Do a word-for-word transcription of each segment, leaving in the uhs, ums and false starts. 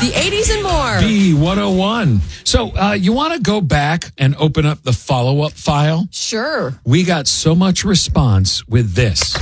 the eighties and more. B one oh one. So uh, you want to go back and open up the follow-up file? Sure. We got so much response with this.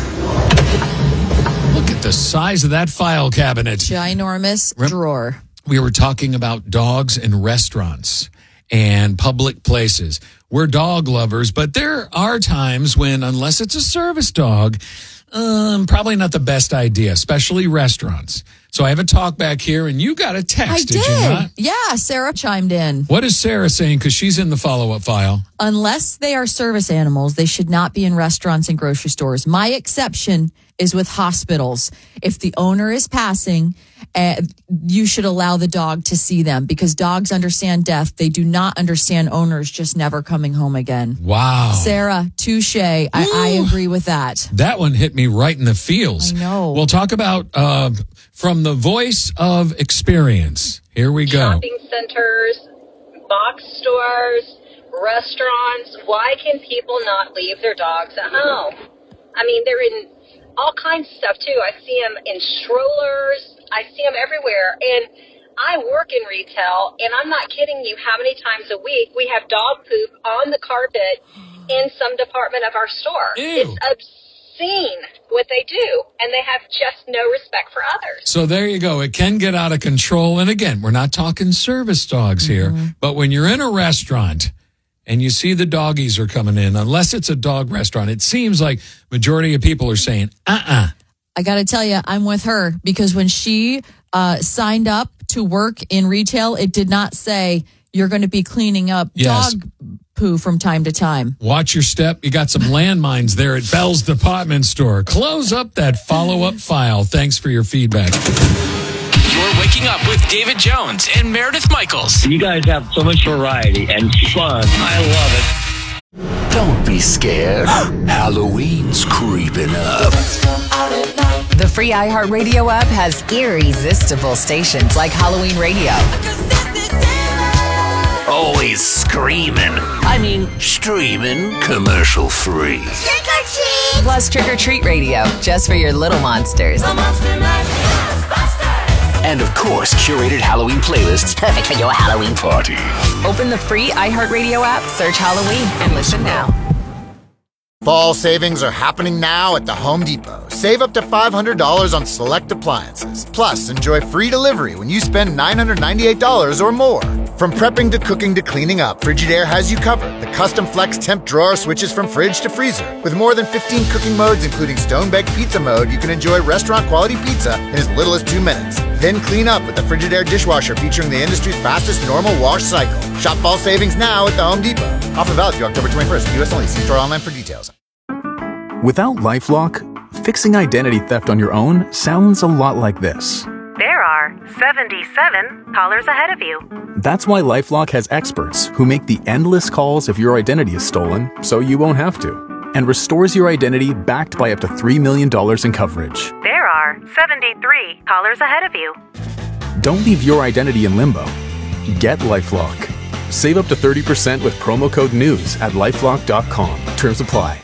Look at the size of that file cabinet. Ginormous Rem- drawer. We were talking about dogs in restaurants and public places. We're dog lovers, but there are times when, unless it's a service dog, um, probably not the best idea, especially restaurants. So I have a talk back here, and you got a text, I did, did. you not? Yeah, Sarah chimed in. What is Sarah saying? Because she's in the follow-up file. Unless they are service animals, they should not be in restaurants and grocery stores. My exception is with hospitals. If the owner is passing, uh, you should allow the dog to see them because dogs understand death. They do not understand owners just never coming home again. Wow. Sarah, touche. I, I agree with that. That one hit me right in the feels. I know. We'll talk about uh, from the voice of experience. Here we go. Shopping centers, box stores, restaurants. Why can people not leave their dogs at home? I mean, they're in all kinds of stuff, too. I see them in strollers. I see them everywhere. And I work in retail, and I'm not kidding you how many times a week we have dog poop on the carpet in some department of our store. Ew. It's obscene what they do, and they have just no respect for others. So there you go. It can get out of control. And again, we're not talking service dogs here, Mm-hmm. but when you're in a restaurant and you see the doggies are coming in, unless it's a dog restaurant, it seems like majority of people are saying, uh-uh. I got to tell you, I'm with her because when she uh, signed up to work in retail, it did not say you're going to be cleaning up Yes. dog poo from time to time. Watch your step. You got some landmines there at Bell's Department Store. Close up that follow-up file. Thanks for your feedback. You're waking up with David Jones and Meredith Michaels. You guys have so much variety and fun. I love it. Don't be scared. Halloween's creeping up. The free iHeartRadio app has irresistible stations like Halloween Radio. Always screaming. I mean, streaming commercial free. Plus Trick or Treat Radio, just for your little monsters. And of course, curated Halloween playlists perfect for your Halloween party. Open the free iHeartRadio app, search Halloween, and listen now. Fall savings are happening now at the Home Depot. Save up to five hundred dollars on select appliances. Plus, enjoy free delivery when you spend nine hundred ninety-eight dollars or more. From prepping to cooking to cleaning up, Frigidaire has you covered. The custom flex temp drawer switches from fridge to freezer. With more than fifteen cooking modes, including stone-baked pizza mode, you can enjoy restaurant-quality pizza in as little as two minutes. Then clean up with the Frigidaire dishwasher featuring the industry's fastest normal wash cycle. Shop fall savings now at the Home Depot. Offer valid through October twenty-first. U S only. See store online for details. Without LifeLock, fixing identity theft on your own sounds a lot like this. There are seventy-seven callers ahead of you. That's why LifeLock has experts who make the endless calls if your identity is stolen, so you won't have to, and restores your identity backed by up to three million dollars in coverage. There are seventy-three callers ahead of you. Don't leave your identity in limbo. Get LifeLock. Save up to thirty percent with promo code NEWS at lifelock dot com. Terms apply.